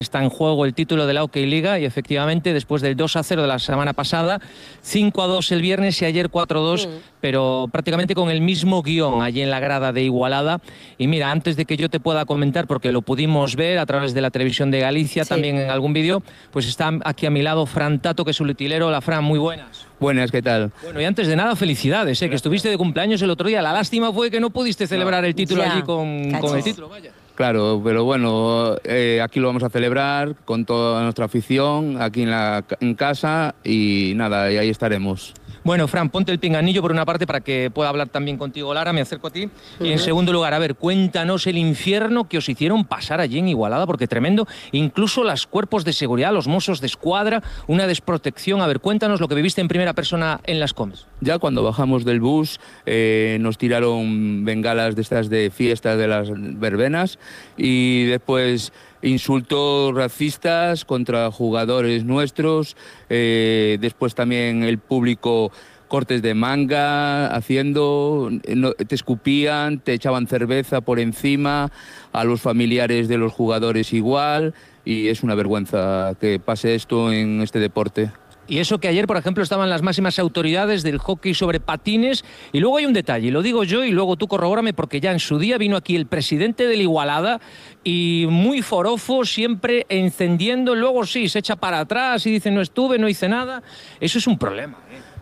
Está en juego el título de la Hockey Liga y efectivamente después del 2-0 de la semana pasada, 5-2 el viernes y ayer 4-2, pero prácticamente con el mismo guión allí en la grada de Igualada. Y mira, antes de que yo te pueda comentar, porque lo pudimos ver a través de la televisión de Galicia, también en algún vídeo, pues está aquí a mi lado Fran Tato, que es un utilero. Hola Fran, muy buenas. Buenas, ¿qué tal? Bueno, y antes de nada, felicidades, que estuviste de cumpleaños el otro día. La lástima fue que no pudiste celebrar el título allí con el título, vaya. Claro, pero bueno, aquí lo vamos a celebrar con toda nuestra afición, aquí en casa, y nada, y ahí estaremos. Bueno, Fran, ponte el pinganillo por una parte para que pueda hablar también contigo Lara, me acerco a ti. Y en segundo lugar, a ver, cuéntanos el infierno que os hicieron pasar allí en Igualada, porque tremendo, incluso los cuerpos de seguridad, los mossos de escuadra, una desprotección. A ver, cuéntanos lo que viviste en primera persona en Las Comes. Ya cuando bajamos del bus nos tiraron bengalas de estas de fiestas de las verbenas y después insultos racistas contra jugadores nuestros, después también el público cortes de manga haciendo, te escupían, te echaban cerveza por encima, a los familiares de los jugadores igual, y es una vergüenza que pase esto en este deporte. Y eso que ayer, por ejemplo, estaban las máximas autoridades del hockey sobre patines. Y luego hay un detalle, y lo digo yo y luego tú corrobórame, porque ya en su día vino aquí el presidente del Igualada y muy forofo, siempre encendiendo, luego sí, se echa para atrás y dice no estuve, no hice nada. Eso es un problema.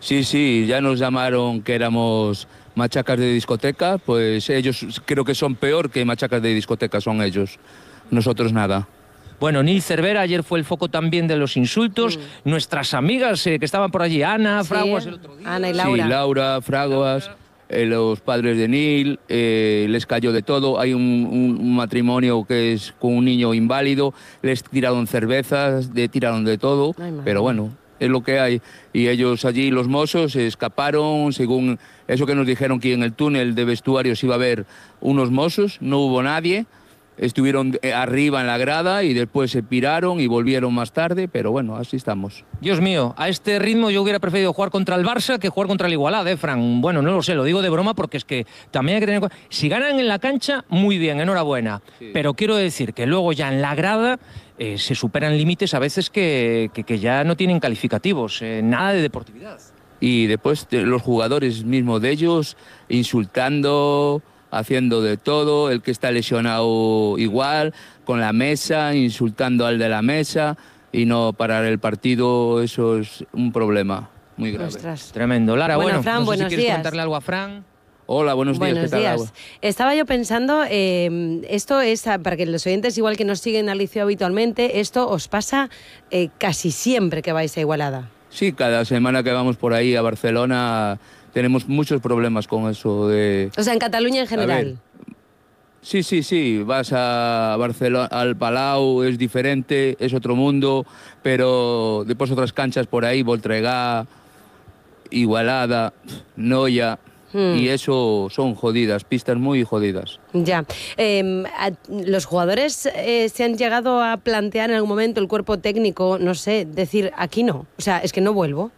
Sí, ya nos llamaron que éramos machacas de discoteca, pues ellos creo que son peor que machacas de discoteca, son ellos, nosotros nada. Bueno, Nil Cervera ayer fue el foco también de los insultos. Nuestras amigas que estaban por allí, Ana, Fraguas el otro día. Ana y Laura. Sí, Laura, Fraguas, los padres de Nil, les cayó de todo. Hay un matrimonio que es con un niño inválido, les tiraron cervezas, le tiraron de todo, pero bueno, es lo que hay. Y ellos allí, los mozos, se escaparon, según eso que nos dijeron que en el túnel de vestuarios iba a haber unos mozos, no hubo nadie. Estuvieron arriba en la grada y después se piraron y volvieron más tarde, pero bueno, así estamos. Dios mío, a este ritmo yo hubiera preferido jugar contra el Barça que jugar contra el Igualada, Fran. Bueno, no lo sé, lo digo de broma porque es que también hay que tener en cuenta. Si ganan en la cancha, muy bien, enhorabuena. Sí. Pero quiero decir que luego ya en la grada se superan límites a veces que ya no tienen calificativos, nada de deportividad. Y después los jugadores mismos de ellos insultando, haciendo de todo, el que está lesionado igual, con la mesa, insultando al de la mesa, y no parar el partido, eso es un problema muy grave. Ostras. Tremendo. Lara, bueno, Fran, no sé si quieres días. contarle algo a Fran. Hola, buenos días. Buenos ¿Qué tal, días. Agua? Estaba yo pensando, esto es, para que los oyentes igual que nos siguen al liceo habitualmente, esto os pasa casi siempre que vais a Igualada. Sí, cada semana que vamos por ahí a Barcelona tenemos muchos problemas con eso de... O sea, en Cataluña en general. Sí, vas a Barcelona, al Palau, es diferente, es otro mundo, pero después otras canchas por ahí, Voltregá, Igualada, Noia, y eso son jodidas, pistas muy jodidas. Ya. ¿Los jugadores se han llegado a plantear en algún momento, el cuerpo técnico, no sé, decir aquí no? O sea, es que no vuelvo.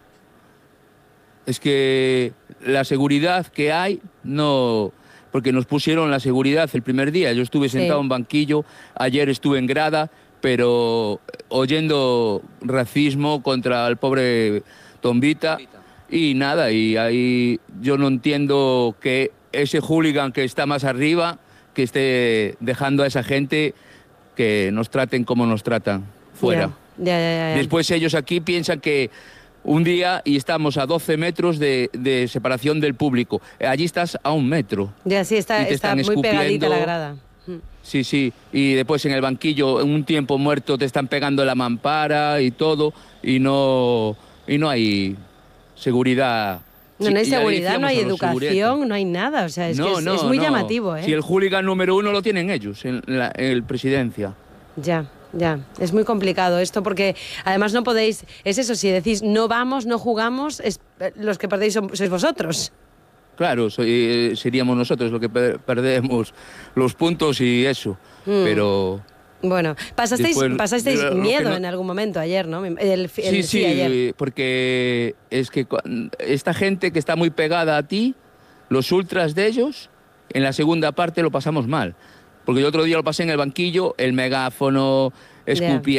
Es que la seguridad que hay, no... Porque nos pusieron la seguridad el primer día. Yo estuve sentado en banquillo, ayer estuve en grada, pero oyendo racismo contra el pobre Tombita. Y nada, y ahí yo no entiendo que ese hooligan que está más arriba, que esté dejando a esa gente que nos traten como nos tratan, fuera. Ya. Después ellos aquí piensan que un día y estamos a 12 metros de separación del público. Allí estás a 1 metro. Ya, sí, está muy pegadita la grada. Sí. Y después en el banquillo, en un tiempo muerto, te están pegando la mampara y todo, y no hay seguridad. No hay seguridad, no hay educación, no hay nada. O sea, es muy llamativo, ¿eh? Si el hooligan número 1 lo tienen ellos, en la presidencia. Ya, es muy complicado esto porque además no podéis, es eso, si decís no vamos, no jugamos, los que perdéis sois vosotros. Claro, seríamos nosotros los que perdemos los puntos y eso, pero... Bueno, pasasteis miedo en algún momento ayer, ¿no? Sí, ayer. Porque es que esta gente que está muy pegada a ti, los ultras de ellos, en la segunda parte lo pasamos mal. Porque el otro día lo pasé en el banquillo, el megáfono, escupiendo.